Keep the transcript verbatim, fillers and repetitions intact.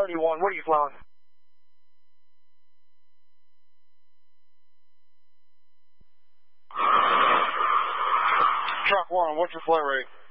thirty-one, what are you flying? Truck one, what's your flow rate?